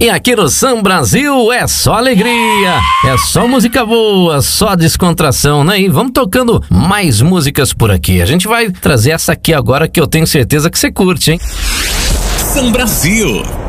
E aqui no Sam Brasil é só alegria, é só música boa, só descontração, né? E vamos tocando mais músicas por aqui. A gente vai trazer essa aqui agora que eu tenho certeza que você curte, hein? Sam Brasil.